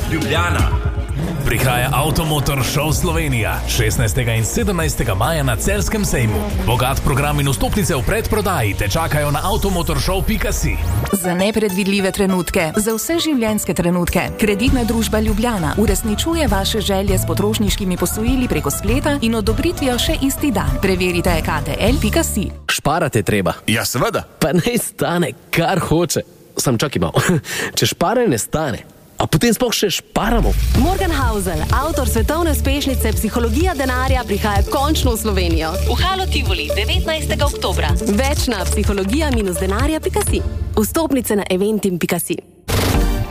Ljubljana. Prihaja Avtomotor Show Slovenija 16. in 17. maja na Celjskem sejmu. Bogat program in vstopnice v predprodaji te čakajo na avtomotorshow.si. Za nepredvidljive trenutke, za vse življenjske trenutke, Kreditna družba Ljubljana uresničuje vaše želje s potrošniškimi posojili preko spleta in odobritvijo še isti dan. Preverite ktl.si. Šparate treba. Ja, seveda. Pa naj stane, kar hoče. Sam čakaj malo. Če šparanje ne stane, a potem sploh še šparamo. Morgan Housel, avtor svetovne uspešnice Psihologija denarja, prihaja končno v Slovenijo. V Halo Tivoli 19. oktobra. Več na psihologija-denarja.si. Vstopnice na eventim.si.